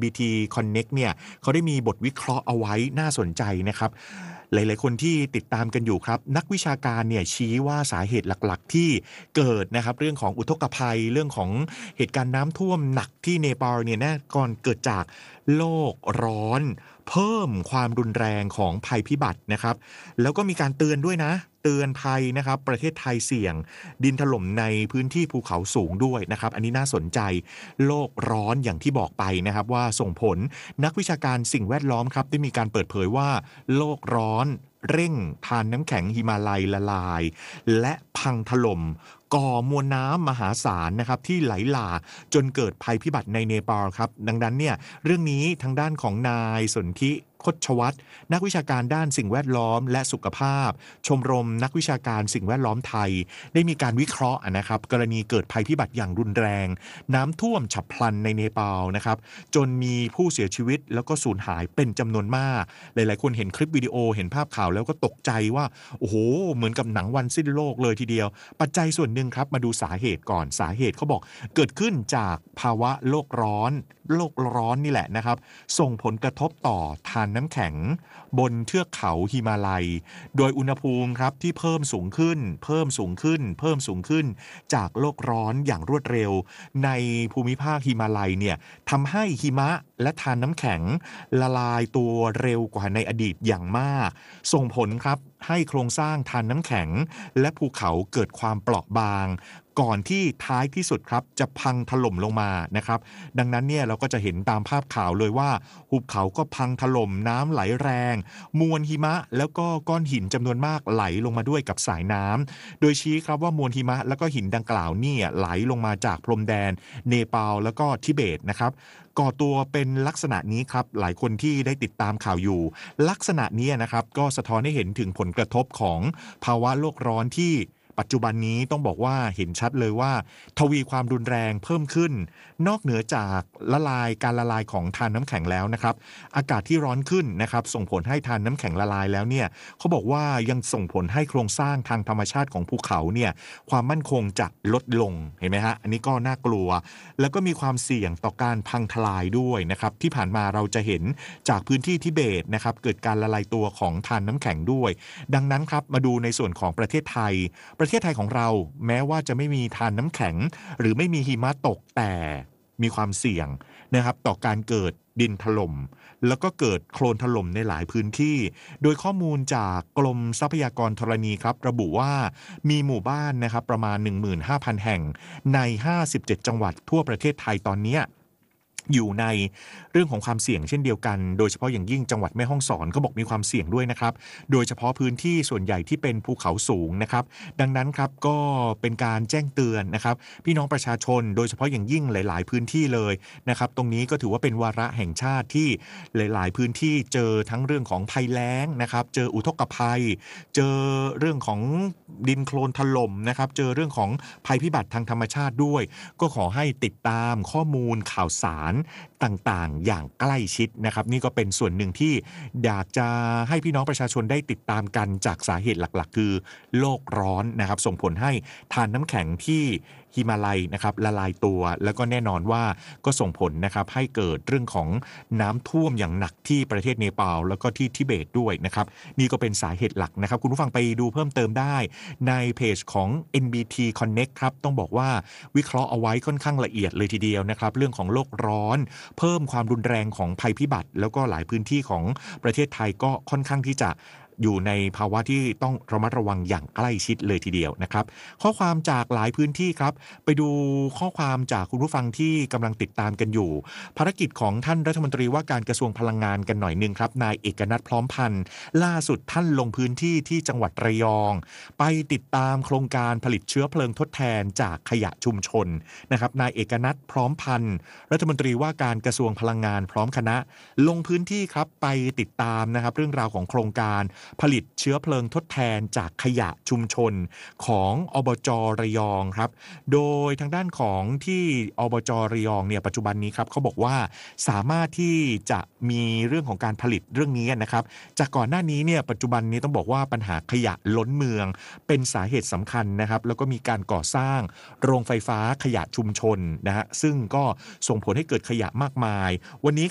NBT Connect เนี่ยเขาได้มีบทวิเคราะห์เอาไว้น่าสนใจนะครับหลายๆคนที่ติดตามกันอยู่ครับนักวิชาการเนี่ยชี้ว่าสาเหตุหลักๆที่เกิดนะครับเรื่องของอุทกภัยเรื่องของเหตุการณ์น้ำท่วมหนักที่เนปาลเนี่ยแน่ก่อนเกิดจากโลกร้อนเพิ่มความรุนแรงของภัยพิบัตินะครับแล้วก็มีการเตือนด้วยนะเตือนภัยนะครับประเทศไทยเสี่ยงดินถล่มในพื้นที่ภูเขาสูงด้วยนะครับอันนี้น่าสนใจโลกร้อนอย่างที่บอกไปนะครับว่าส่งผลนักวิชาการสิ่งแวดล้อมครับได้มีการเปิดเผยว่าโลกร้อนเร่งทานน้ำแข็งหิมาลัยละลายและพังถล่มก่อมวลน้ำมหาศาลนะครับที่ไหลหลากจนเกิดภัยพิบัติในเนปาลครับดังนั้นเนี่ยเรื่องนี้ทางด้านของนายสนธิคชวัฒน์นักวิชาการด้านสิ่งแวดล้อมและสุขภาพชมรมนักวิชาการสิ่งแวดล้อมไทยได้มีการวิเคราะห์นะครับกรณีเกิดภัยพิบัติอย่างรุนแรงน้ำท่วมฉับพลันในเนปาลนะครับจนมีผู้เสียชีวิตแล้วก็สูญหายเป็นจำนวนมากหลายๆคนเห็นคลิปวิดีโอเห็นภาพข่าวแล้วก็ตกใจว่าโอ้โหเหมือนกับหนังวันสิ้นโลกเลยทีเดียวปัจจัยส่วนหนึ่งครับมาดูสาเหตุก่อนสาเหตุเขาบอกเกิดขึ้นจากภาวะโลกร้อนนี่แหละนะครับส่งผลกระทบต่อทานน้ำแข็งบนเทือกเขาหิมาลัยโดยอุณหภูมิครับที่เพิ่มสูงขึ้นจากโลกร้อนอย่างรวดเร็วในภูมิภาคหิมาลัยเนี่ยทำให้หิมะและทานน้ำแข็งละลายตัวเร็วกว่าในอดีตอย่างมากส่งผลครับให้โครงสร้างทานน้ำแข็งและภูเขาเกิดความเปราะบางก่อนที่ท้ายที่สุดครับจะพังถล่มลงมานะครับดังนั้นเนี่ยเราก็จะเห็นตามภาพข่าวเลยว่าหุบเขาก็พังถล่มน้ำไหลแรงมวลหิมะแล้วก็ก้อนหินจำนวนมากไหลลงมาด้วยกับสายน้ำโดยชี้ครับว่ามวลหิมะแล้วก็หินดังกล่าวนี่ไหลลงมาจากพรมแดนเนปาลแล้วก็ทิเบตนะครับก่อตัวเป็นลักษณะนี้ครับหลายคนที่ได้ติดตามข่าวอยู่ลักษณะนี้นะครับก็สะท้อนให้เห็นถึงผลกระทบของภาวะโลกร้อนที่ปัจจุบันนี้ต้องบอกว่าเห็นชัดเลยว่าทวีความรุนแรงเพิ่มขึ้นนอกเหนือจากการละลายของทานน้ำแข็งแล้วนะครับอากาศที่ร้อนขึ้นนะครับส่งผลให้ทานน้ำแข็งละลายแล้วเนี่ยเขาบอกว่ายังส่งผลให้โครงสร้างทางธรรมชาติของภูเขาเนี่ยความมั่นคงจะลดลงเห็นไหมฮะอันนี้ก็น่ากลัวแล้วก็มีความเสี่ยงต่อการพังทลายด้วยนะครับที่ผ่านมาเราจะเห็นจากพื้นที่ทิเบตนะครับเกิดการละลายตัวของทานน้ำแข็งด้วยดังนั้นครับมาดูในส่วนของประเทศไทยของเราแม้ว่าจะไม่มีทานน้ำแข็งหรือไม่มีหิมะตกแต่มีความเสี่ยงนะครับต่อการเกิดดินถล่มแล้วก็เกิดโคลนถล่มในหลายพื้นที่โดยข้อมูลจากกรมทรัพยากรธรณีครับระบุว่ามีหมู่บ้านนะครับประมาณ 15,000 แห่งใน57จังหวัดทั่วประเทศไทยตอนนี้อยู่ในเรื่องของความเสี่ยงเช่นเดียวกันโดยเฉพาะอย่างยิ่งจังหวัดแม่ฮ่องสอนก็บอกมีความเสี่ยงด้วยนะครับโดยเฉพาะพื้นที่ส่วนใหญ่ที่เป็นภูเขาสูงนะครับดังนั้นครับก็เป็นการแจ้งเตือนนะครับพี่น้องประชาชนโดยเฉพาะอย่างยิ่งหลายๆพื้นที่เลยนะครับตรงนี้ก็ถือว่าเป็นวาระแห่งชาติที่หลายๆพื้นที่เจอทั้งเรื่องของภัยแล้งนะครับเจออุทกภัยเจอเรื่องของดินโคลนถล่มนะครับเจอเรื่องของภัยพิบัติทางธรรมชาติด้วยก็ขอให้ติดตามข้อมูลข่าวสารต่างๆอย่างใกล้ชิดนะครับนี่ก็เป็นส่วนหนึ่งที่อยากจะให้พี่น้องประชาชนได้ติดตามกันจากสาเหตุหลักๆคือโลกร้อนนะครับส่งผลให้ทานน้ำแข็งที่หิมาลัยนะครับละลายตัวแล้วก็แน่นอนว่าก็ส่งผลนะครับให้เกิดเรื่องของน้ำท่วมอย่างหนักที่ประเทศเนปาลแล้วก็ที่ทิเบตด้วยนะครับนี่ก็เป็นสาเหตุหลักนะครับคุณผู้ฟังไปดูเพิ่มเติมได้ในเพจของ NBT Connect ครับต้องบอกว่าวิเคราะห์เอาไว้ค่อนข้างละเอียดเลยทีเดียวนะครับเรื่องของโลกร้อนเพิ่มความรุนแรงของภัยพิบัติแล้วก็หลายพื้นที่ของประเทศไทยก็ค่อนข้างที่จะอยู่ในภาวะที่ต้องระมัดระวังอย่างใกล้ชิดเลยทีเดียวนะครับข้อความจากหลายพื้นที่ครับไปดูข้อความจากคุณผู้ฟังที่กำลังติดตามกันอยู่ภารกิจของท่านรัฐมนตรีว่าการกระทรวงพลังงานกันหน่อยนึงครับนายเอกนัทพร้อมพันธ์ล่าสุดท่านลงพื้นที่ที่จังหวัดระยองไปติดตามโครงการผลิตเชื้อเพลิงทดแทนจากขยะชุมชนนะครับนายเอกนัทพร้อมพันธ์รัฐมนตรีว่าการกระทรวงพลังงานพร้อมคณะลงพื้นที่ครับไปติดตามนะครับเรื่องราวของโครงการผลิตเชื้อเพลิงทดแทนจากขยะชุมชนของอบจ.ระยองครับโดยทางด้านของที่อบจ.ระยองเนี่ยปัจจุบันนี้ครับเขาบอกว่าสามารถที่จะมีเรื่องของการผลิตเรื่องนี้นะครับจากก่อนหน้านี้เนี่ยปัจจุบันนี้ต้องบอกว่าปัญหาขยะล้นเมืองเป็นสาเหตุสำคัญนะครับแล้วก็มีการก่อสร้างโรงไฟฟ้าขยะชุมชนนะฮะซึ่งก็ส่งผลให้เกิดขยะมากมายวันนี้